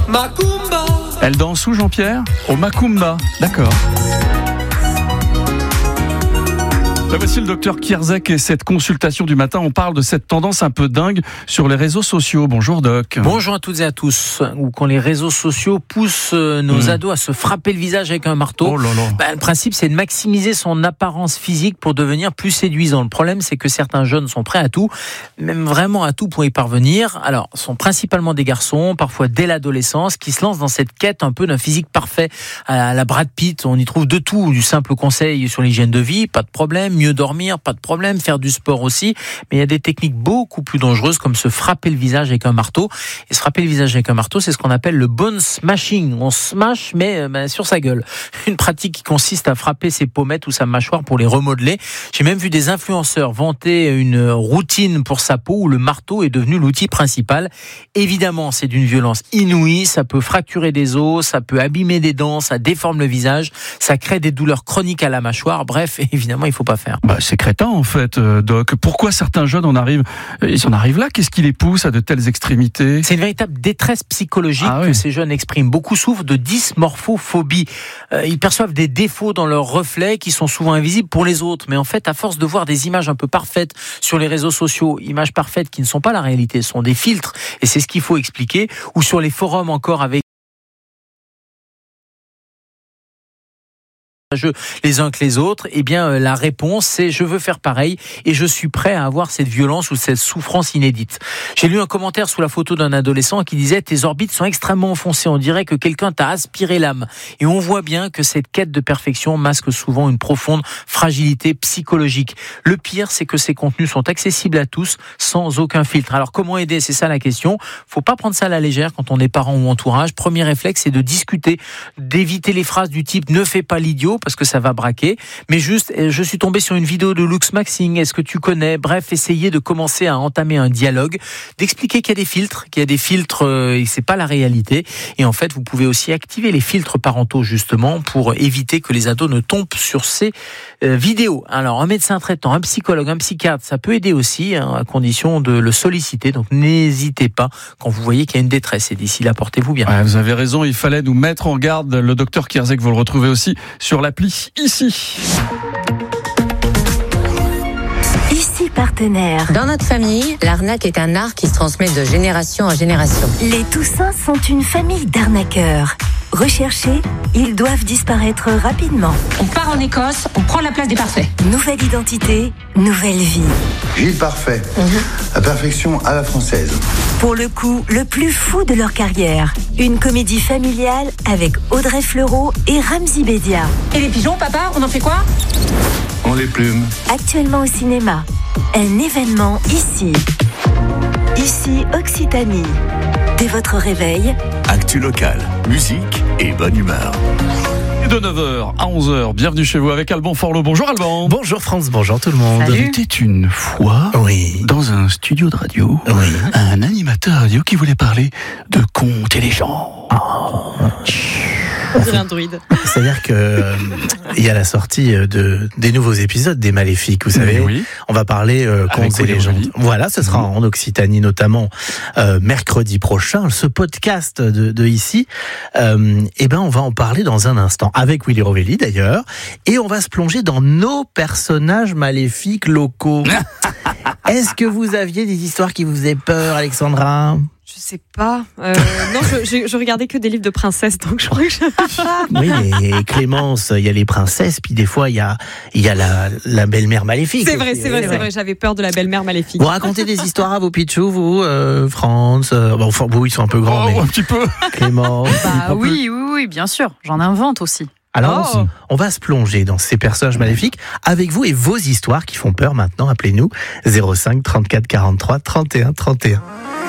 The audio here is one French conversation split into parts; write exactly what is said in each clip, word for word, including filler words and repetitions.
Macumba. Elle danse où, Jean-Pierre ? Au Macumba, d'accord. Là, voici le docteur Kierzek et cette consultation du matin. On parle de cette tendance un peu dingue sur les réseaux sociaux. Bonjour Doc. Bonjour à toutes et à tous. Ou quand les réseaux sociaux poussent nos mmh. ados à se frapper le visage avec un marteau. Oh là là. Bah, le principe, c'est de maximiser son apparence physique pour devenir plus séduisant. Le problème, c'est que certains jeunes sont prêts à tout, même vraiment à tout pour y parvenir. Alors, ce sont principalement des garçons, parfois dès l'adolescence, qui se lancent dans cette quête un peu d'un physique parfait à la Brad Pitt. On y trouve de tout, du simple conseil sur l'hygiène de vie, pas de problème. Mieux dormir, pas de problème, faire du sport aussi, mais il y a des techniques beaucoup plus dangereuses comme se frapper le visage avec un marteau. Et se frapper le visage avec un marteau, c'est ce qu'on appelle le bone smashing. On smash, mais ben, sur sa gueule. Une pratique qui consiste à frapper ses pommettes ou sa mâchoire pour les remodeler. J'ai même vu des influenceurs vanter une routine pour sa peau où le marteau est devenu l'outil principal. Évidemment, c'est d'une violence inouïe, ça peut fracturer des os, ça peut abîmer des dents, ça déforme le visage, ça crée des douleurs chroniques à la mâchoire. Bref, évidemment, il ne faut pas faire. Bah, c'est crétin en fait, euh, Doc. Pourquoi certains jeunes en arrivent, ils en arrivent là ? Qu'est-ce qui les pousse à de telles extrémités ? C'est une véritable détresse psychologique ah, oui. que ces jeunes expriment. Beaucoup souffrent de dysmorphophobie. Euh, ils perçoivent des défauts dans leurs reflets qui sont souvent invisibles pour les autres. Mais en fait, à force de voir des images un peu parfaites sur les réseaux sociaux, images parfaites qui ne sont pas la réalité, ce sont des filtres. Et c'est ce qu'il faut expliquer. Ou sur les forums encore avec les uns que les autres, eh bien la réponse c'est je veux faire pareil et je suis prêt à avoir cette violence ou cette souffrance inédite. J'ai lu un commentaire sous la photo d'un adolescent qui disait tes orbites sont extrêmement enfoncées, on dirait que quelqu'un t'a aspiré l'âme. Et on voit bien que cette quête de perfection masque souvent une profonde fragilité psychologique. Le pire, c'est que ces contenus sont accessibles à tous sans aucun filtre. Alors comment aider ? C'est ça la question. Faut pas prendre ça à la légère quand on est parent ou entourage. Premier réflexe, c'est de discuter, d'éviter les phrases du type ne fais pas l'idiot parce que ça va braquer, mais juste, je suis tombé sur une vidéo de Lux Maxing, est-ce que tu connais ? Bref, essayez de commencer à entamer un dialogue, d'expliquer qu'il y a des filtres, qu'il y a des filtres euh, et c'est pas la réalité, et en fait, vous pouvez aussi activer les filtres parentaux, justement, pour éviter que les ados ne tombent sur ces euh, vidéos. Alors, un médecin traitant, un psychologue, un psychiatre, ça peut aider aussi, hein, à condition de le solliciter, donc n'hésitez pas quand vous voyez qu'il y a une détresse, et d'ici là, portez-vous bien. Ouais, vous avez raison, il fallait nous mettre en garde. Le docteur Kierzek, vous le retrouvez aussi sur l'appli ici. Ici partenaire. Dans notre famille, l'arnaque est un art qui se transmet de génération en génération. Les Toussins sont une famille d'arnaqueurs. Recherchés, ils doivent disparaître rapidement. On part en Écosse, on prend la place des parfaits. Nouvelle identité, nouvelle vie. Gilles Parfait, mm-hmm. La perfection à la française. Pour le coup, le plus fou de leur carrière. Une comédie familiale avec Audrey Fleurot et Ramzy Bedia. Et les pigeons, papa, on en fait quoi ? On les plume. Actuellement au cinéma. Un événement ici. Ici, Occitanie. Dès votre réveil, actu local, musique et bonne humeur. Et de neuf heures à onze heures, bienvenue chez vous avec Alban Forlot. Bonjour Alban. Bonjour France, bonjour tout le monde. Il était une fois, oui. dans un studio de radio, oui. un animateur radio qui voulait parler de contes et légendes. Oh. On dirait un druide. C'est-à-dire que euh, il y a la sortie de des nouveaux épisodes des Maléfiques, vous savez. Oui. On va parler euh, contes et légendes. Voilà, ce sera mmh. en Occitanie notamment euh, mercredi prochain. Ce podcast de, de ici, euh, eh ben on va en parler dans un instant avec Willy Rovelli d'ailleurs, et on va se plonger dans nos personnages maléfiques locaux. Est-ce que vous aviez des histoires qui vous faisaient peur, Alexandra ? Je sais pas. Euh, non, je, je, je regardais que des livres de princesses, donc je crois que je... Oui, mais Clémence, il y a les princesses, puis des fois, il y a, il y a la, la belle-mère maléfique. C'est vrai, c'est vrai, c'est vrai. J'avais peur de la belle-mère maléfique. Vous racontez des histoires à vos pitchous, vous, euh, France euh, bon, enfin, vous, ils sont un peu grands, oh, mais... un petit peu. Clémence. Bah oui, oui, oui, bien sûr. J'en invente aussi. Alors, oh. on va se plonger dans ces personnages maléfiques avec vous et vos histoires qui font peur maintenant. Appelez-nous zéro cinq trente-quatre quarante-trois trente et un trente et un.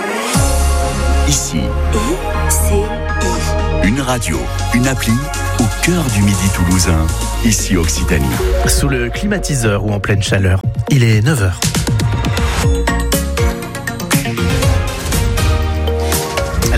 Ici, I C I. Une radio, une appli au cœur du midi toulousain. Ici Occitanie. Sous le climatiseur ou en pleine chaleur, il est neuf heures.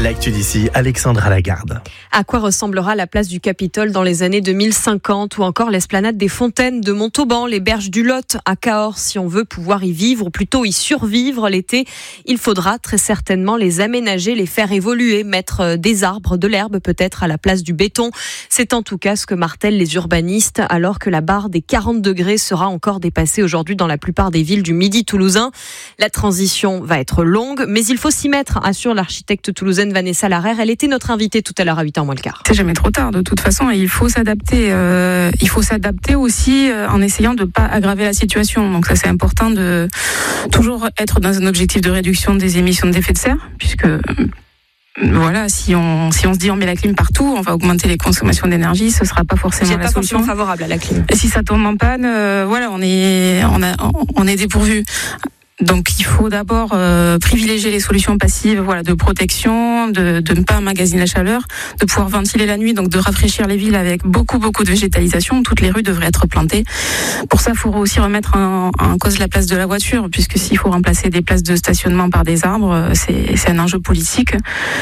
L'actu d'ici, Alexandra Lagarde. À quoi ressemblera la place du Capitole dans les années deux mille cinquante ou encore l'esplanade des Fontaines de Montauban, les berges du Lot à Cahors? Si on veut pouvoir y vivre ou plutôt y survivre l'été, il faudra très certainement les aménager, les faire évoluer, mettre des arbres, de l'herbe peut-être à la place du béton. C'est en tout cas ce que martèlent les urbanistes alors que la barre des quarante degrés sera encore dépassée aujourd'hui dans la plupart des villes du Midi toulousain. La transition va être longue, mais il faut s'y mettre, assure l'architecte toulousaine Vanessa Larère. Elle était notre invitée tout à l'heure à huit heures moins le quart. C'est jamais trop tard de toute façon et il faut s'adapter. Euh, il faut s'adapter aussi euh, en essayant de ne pas aggraver la situation. Donc ça c'est important de toujours être dans un objectif de réduction des émissions d'effet de serre puisque... Euh, Voilà, si on si on se dit on met la clim partout, on va augmenter les consommations d'énergie, ce sera pas forcément J'ai la pas solution. forcément favorable à la clim. Et si ça tombe en panne, euh, voilà, on est on a on est dépourvu. Donc il faut d'abord euh, privilégier les solutions passives, voilà, de protection, de, de ne pas emmagasiner la chaleur, de pouvoir ventiler la nuit, donc de rafraîchir les villes avec beaucoup beaucoup de végétalisation. Toutes les rues devraient être plantées. Pour ça, il faut aussi remettre en, en cause la place de la voiture, puisque s'il faut remplacer des places de stationnement par des arbres, c'est, c'est un enjeu politique.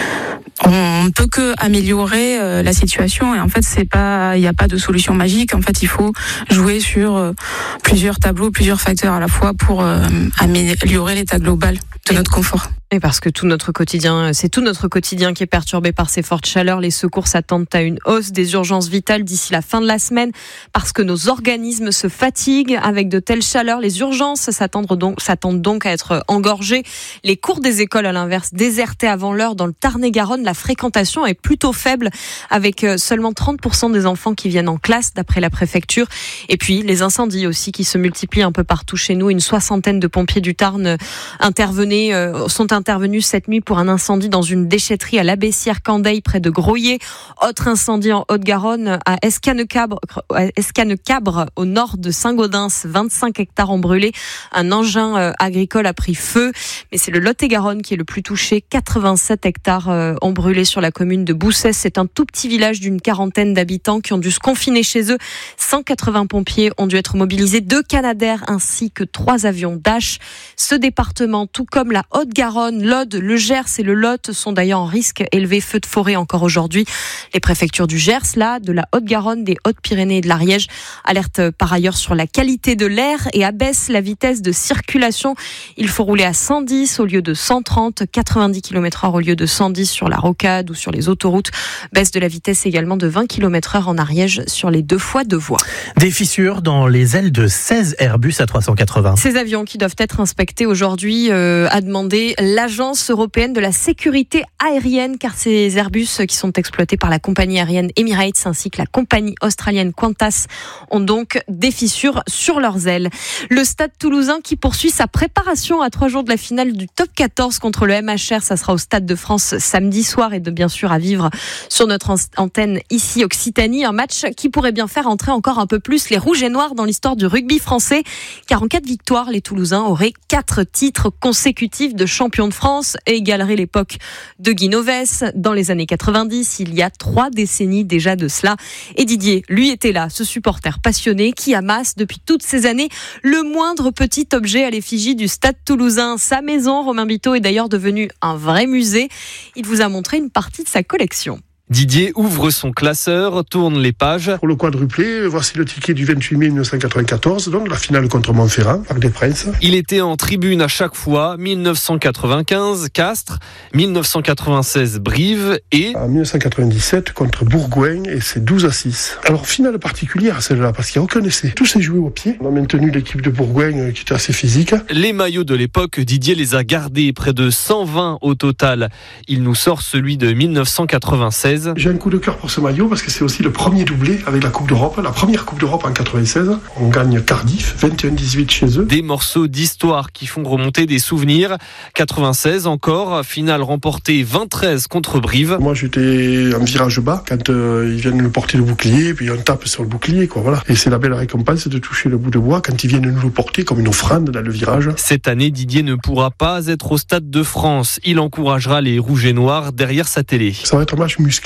On ne peut que améliorer euh, la situation et en fait c'est pas, il n'y a pas de solution magique. En fait, il faut jouer sur euh, plusieurs tableaux, plusieurs facteurs à la fois pour euh, améliorer l'état global de notre confort. Et parce que tout notre quotidien, c'est tout notre quotidien qui est perturbé par ces fortes chaleurs. Les secours s'attendent à une hausse des urgences vitales d'ici la fin de la semaine parce que nos organismes se fatiguent avec de telles chaleurs. Les urgences s'attendent donc, s'attendent donc à être engorgées. Les cours des écoles, à l'inverse, désertés avant l'heure. Dans le Tarn-et-Garonne, la fréquentation est plutôt faible avec seulement trente pour cent des enfants qui viennent en classe, d'après la préfecture. Et puis, les incendies aussi qui se multiplient un peu partout chez nous. Une soixantaine de pompiers du Tarn intervenaient, euh, sont intervenus intervenu cette nuit pour un incendie dans une déchetterie à l'Abbessière-Candeille près de Groyer. Autre incendie en Haute-Garonne à Escanecabre, à Escanecabre au nord de Saint-Gaudens. vingt-cinq hectares ont brûlé. Un engin euh, agricole a pris feu. Mais c'est le Lot-et-Garonne qui est le plus touché. quatre-vingt-sept hectares euh, ont brûlé sur la commune de Boussès. C'est un tout petit village d'une quarantaine d'habitants qui ont dû se confiner chez eux. cent quatre-vingts pompiers ont dû être mobilisés. Deux Canadair ainsi que trois avions Dash. Ce département, tout comme la Haute-Garonne, l'Aude, le Gers et le Lot sont d'ailleurs en risque élevé feu de forêt encore aujourd'hui. Les préfectures du Gers, là, de la Haute-Garonne, des Hautes-Pyrénées et de l'Ariège alertent par ailleurs sur la qualité de l'air et abaissent la vitesse de circulation. Il faut rouler à cent dix au lieu de cent trente, quatre-vingt-dix kilomètres heure au lieu de cent dix sur la rocade ou sur les autoroutes. Baisse de la vitesse également de vingt kilomètres heure en Ariège sur les deux fois deux voies. Des fissures dans les ailes de seize Airbus A trois cent quatre-vingts. Ces avions qui doivent être inspectés aujourd'hui euh, a demandé l'Agence européenne de la sécurité aérienne, car ces Airbus qui sont exploités par la compagnie aérienne Emirates ainsi que la compagnie australienne Qantas ont donc des fissures sur leurs ailes. Le Stade toulousain qui poursuit sa préparation à trois jours de la finale du top quatorze contre le M H R. Ça sera au Stade de France samedi soir et de bien sûr à vivre sur notre antenne ici Occitanie. Un match qui pourrait bien faire entrer encore un peu plus les Rouges et Noirs dans l'histoire du rugby français, car en cas de victoire, les Toulousains auraient quatre titres consécutifs de champion de France et égaleraient l'époque de Guy Novès dans les années quatre-vingt-dix, il y a trois décennies déjà de cela. Et Didier, lui, était là, ce supporter passionné qui amasse depuis toutes ces années le moindre petit objet à l'effigie du Stade toulousain. Sa maison, Romain Biteau, est d'ailleurs devenue un vrai musée. Il vous a montré une partie de sa collection. Didier ouvre son classeur, tourne les pages. Pour le quadruplé, voici le ticket du vingt-huit mai mille neuf cent quatre-vingt-quatorze, donc la finale contre Montferrand, Parc des Princes. Il était en tribune à chaque fois, mille neuf cent quatre-vingt-quinze, Castres, mille neuf cent quatre-vingt-seize, Brive et... En mille neuf cent quatre-vingt-dix-sept, contre Bourgoin, et c'est douze à six. Alors, finale particulière celle-là, parce qu'il n'y a aucun essai. Tout s'est joué au pied. On a maintenu l'équipe de Bourgoin, qui était assez physique. Les maillots de l'époque, Didier les a gardés, près de cent vingt au total. Il nous sort celui de mille neuf cent quatre-vingt-seize. J'ai un coup de cœur pour ce maillot parce que c'est aussi le premier doublé avec la Coupe d'Europe, la première Coupe d'Europe en quatre-vingt-seize. On gagne Cardiff, vingt et un dix-huit chez eux. Des morceaux d'histoire qui font remonter des souvenirs. quatre-vingt-seize encore, finale remportée vingt treize contre Brive. Moi j'étais en virage bas quand euh, ils viennent nous porter le bouclier, puis on tape sur le bouclier, quoi, voilà. Et c'est la belle récompense de toucher le bout de bois quand ils viennent nous le porter comme une offrande dans le virage. Cette année, Didier ne pourra pas être au Stade de France. Il encouragera les Rouges et Noirs derrière sa télé. Ça va être un match musclé.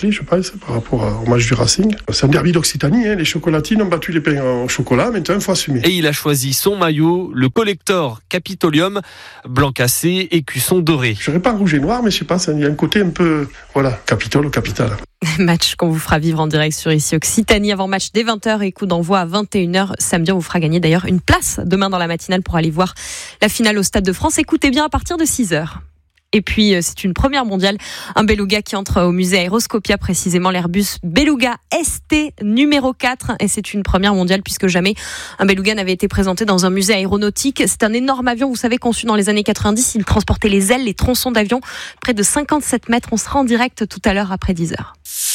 clé, je pense, par rapport au match du Racing. C'est un derby d'Occitanie, hein. Les chocolatines ont battu les pains au chocolat, maintenant il faut assumer. Et il a choisi son maillot, le Collector Capitolium, blanc cassé, écusson doré. Je dirais pas rouge et noir, mais je sais pas, il y a un côté un peu, voilà, Capitole ou Capitale. Match qu'on vous fera vivre en direct sur Ici Occitanie avant match dès vingt heures et coup d'envoi à vingt et une heures samedi. On vous fera gagner d'ailleurs une place demain dans la matinale pour aller voir la finale au Stade de France. Écoutez bien à partir de six heures. Et puis, c'est une première mondiale. Un beluga qui entre au musée Aéroscopia, précisément l'Airbus Beluga S T numéro quatre. Et c'est une première mondiale puisque jamais un beluga n'avait été présenté dans un musée aéronautique. C'est un énorme avion, vous savez, conçu dans les années quatre-vingt-dix. Il transportait les ailes, les tronçons d'avion, près de cinquante-sept mètres. On sera en direct tout à l'heure après dix heures.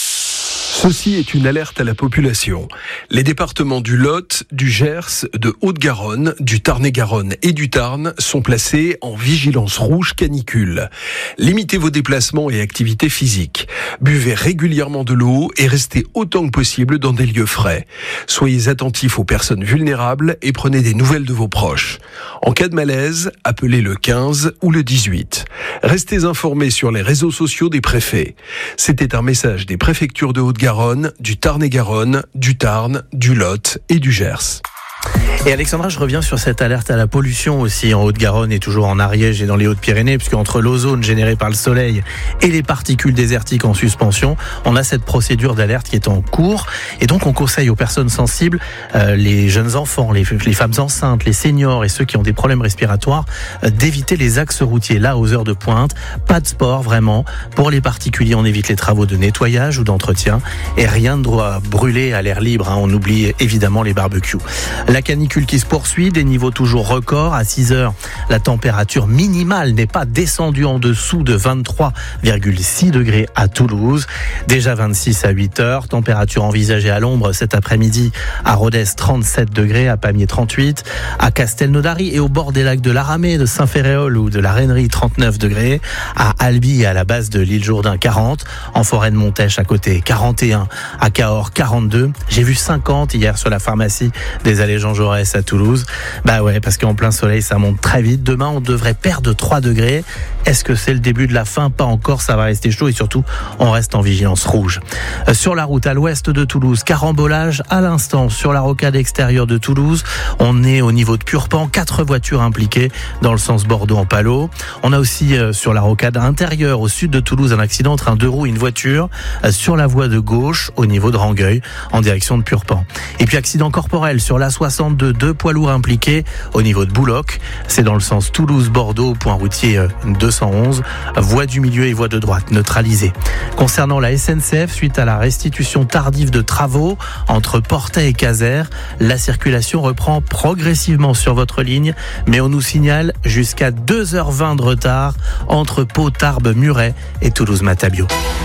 Ceci est une alerte à la population. Les départements du Lot, du Gers, de Haute-Garonne, du Tarn-et-Garonne et du Tarn sont placés en vigilance rouge canicule. Limitez vos déplacements et activités physiques. Buvez régulièrement de l'eau et restez autant que possible dans des lieux frais. Soyez attentifs aux personnes vulnérables et prenez des nouvelles de vos proches. En cas de malaise, appelez le quinze ou le dix-huit. Restez informés sur les réseaux sociaux des préfets. C'était un message des préfectures de Haute-Garonne, du Tarn-et-Garonne, du Tarn, du Lot et du Gers. Et Alexandra, je reviens sur cette alerte à la pollution aussi en Haute-Garonne et toujours en Ariège et dans les Hautes-Pyrénées, puisque entre l'ozone généré par le soleil et les particules désertiques en suspension, on a cette procédure d'alerte qui est en cours. Et donc on conseille aux personnes sensibles, euh, les jeunes enfants, les, les femmes enceintes, les seniors et ceux qui ont des problèmes respiratoires, euh, d'éviter les axes routiers là aux heures de pointe. Pas de sport vraiment. Pour les particuliers, on évite les travaux de nettoyage ou d'entretien et rien ne doit brûler à l'air libre, hein. On oublie évidemment les barbecues. La canicule qui se poursuit, des niveaux toujours records. À six heures, la température minimale n'est pas descendue en dessous de vingt-trois virgule six degrés à Toulouse. Déjà vingt-six à huit heures. Température envisagée à l'ombre cet après-midi à Rodez, trente-sept degrés, à Pamiers trente-huit, à Castelnaudary et au bord des lacs de l'Aramée, de Saint-Féréol ou de la Rennerie, trente-neuf degrés, à Albi et à la base de l'île Jourdain, quarante, en forêt de Montèche à côté, quarante et un, à Cahors, quarante-deux. J'ai vu cinquante hier sur la pharmacie des allées Jean Jaurès à Toulouse. Bah ouais, parce qu'en plein soleil, ça monte très vite. Demain, on devrait perdre trois degrés. Est-ce que c'est le début de la fin? Pas encore, ça va rester chaud et surtout, on reste en vigilance rouge. Euh, sur la route à l'ouest de Toulouse, carambolage à l'instant sur la rocade extérieure de Toulouse. On est au niveau de Purpan, quatre voitures impliquées dans le sens Bordeaux-en-Palot. On a aussi euh, sur la rocade intérieure au sud de Toulouse un accident entre un deux roues et une voiture euh, sur la voie de gauche au niveau de Rangueil en direction de Purpan. Et puis accident corporel sur la soixante-deux, deux poids lourds impliqués au niveau de Bouloc. C'est dans le sens Toulouse-Bordeaux, point routier deux cent onze, voie du milieu et voie de droite neutralisée. Concernant la S N C F, suite à la restitution tardive de travaux entre Portet et Caser, la circulation reprend progressivement sur votre ligne, mais on nous signale jusqu'à deux heures vingt de retard entre Pau, Tarbes, Muret et Toulouse-Matabio.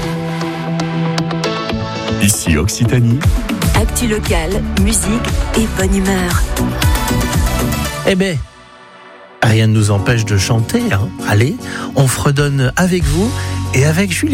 Ici Occitanie. Actu locale, musique et bonne humeur. Eh ben, rien ne nous empêche de chanter, hein. Allez, on fredonne avec vous et avec Julie.